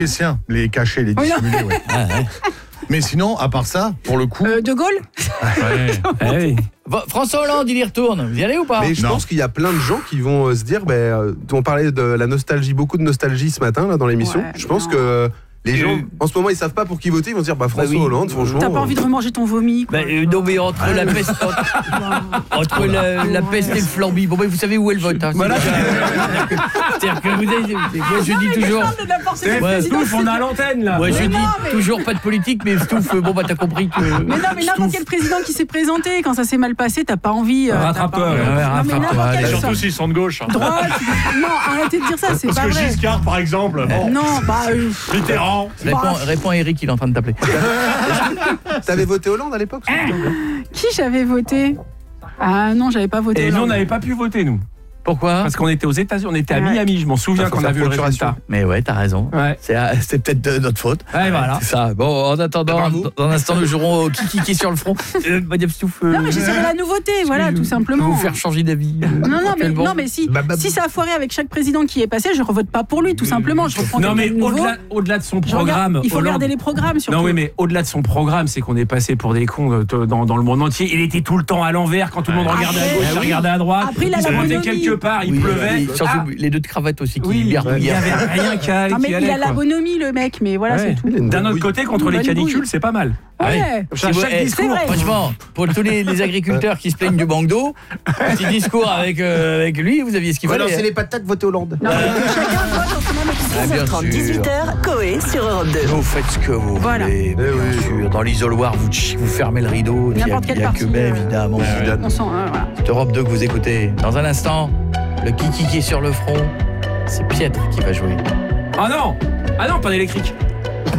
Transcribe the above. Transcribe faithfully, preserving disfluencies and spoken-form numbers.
les siens, les cachés, les dissimulés, ouais. Ah, ouais. Mais sinon, à part ça, pour le coup... Euh, de Gaulle ouais. ouais. François Hollande, il y retourne. Vous y allez ou pas? Mais je non. pense qu'il y a plein de gens qui vont euh, se dire, ben, euh, on parlait de la nostalgie, beaucoup de nostalgie ce matin là, dans l'émission. Ouais, je pense non. que... Les gens, en ce moment, ils savent pas pour qui voter. Ils vont dire, bah François bah oui. Hollande, franchement. T'as pas envie de remanger ton vomi, quoi. Bah, euh, non, mais entre la peste, entre, entre la, la peste et le flambi. Bon, bah, vous savez où elle vote. Hein, voilà. C'est-à-dire que vous avez, moi, je non, dis toujours. Ouais, Stouff, on a l'antenne là. Moi, je mais dis non, mais... toujours pas de politique, mais Stouff, bon, bah, t'as compris que. Mais non, mais n'importe quel président qui s'est présenté, quand ça s'est mal passé, t'as pas envie. Euh, rattrape-toi. Ouais, surtout s'ils sont de gauche. Droite. Non, arrêtez de dire ça, c'est pas vrai. Parce que Giscard, par exemple. Non, bah. Mitterrand. Réponds Eric, il est en train de t'appeler. T'avais voté Hollande à l'époque? Qui j'avais voté? Ah non, j'avais pas voté Et Hollande. nous, on n'avait pas pu voter, nous. Pourquoi? Parce qu'on était aux États-Unis, on était à ouais. Miami, je m'en souviens quand on a vu le résultat. Mais ouais, t'as raison. Ouais. C'est, c'est peut-être de notre faute. Ouais, voilà. C'est ça. Bon, en attendant, dans un instant, nous jouerons au kiki sur le front. Euh, Madame Stouff. Euh, non, mais j'essaierai la nouveauté, voilà, tout simplement. Vous faire changer d'avis. Non, non, mais, non, mais si, bah, bah, si ça a foiré avec chaque président qui est passé, je revote pas pour lui, tout simplement. Je reprends non, mais au-delà, au-delà de son programme. Regarde, il faut Hollande, regarder les programmes, surtout. Non, oui, mais au-delà de son programme, c'est qu'on est passé pour des cons dans, dans le monde entier. Il était tout le temps à l'envers quand tout le monde regardait à gauche, il regardait à droite. Après, il a montait quelque part, il pleuvait. Surtout ah. les deux de cravates aussi qui oui, barbouillaient. Il n'y avait rien qu'à non, mais qui il allait, a la bonhomie, le mec, mais voilà, ouais. c'est tout. D'un autre côté, contre les canicules, c'est pas mal. Ouais. Chaque, chaque eh, discours, franchement, pour tous les, les agriculteurs qui se plaignent du manque d'eau, petit discours avec, euh, avec lui, vous aviez ce qu'il fallait. Alors, c'est les patates, votez Hollande. Non, chacun vote en son seize heures trente, dix-huit heures, Coé sur Europe deux. Vous faites ce que vous voilà. voulez, bien oui. sûr. Dans l'isoloir, vous, vous fermez le rideau. N'importe il quelle partie. Il n'y a que évidemment. Euh, on sent, euh, voilà. C'est Europe deux que vous écoutez. Dans un instant, le kiki qui est sur le front, c'est Pietre qui va jouer. Ah non! Ah non, pas d'électrique.